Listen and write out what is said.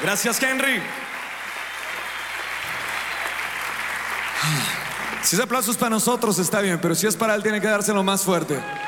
Gracias, Henry. Si ese aplauso es para nosotros, está bien, pero si es para él, tiene que dárselo más fuerte.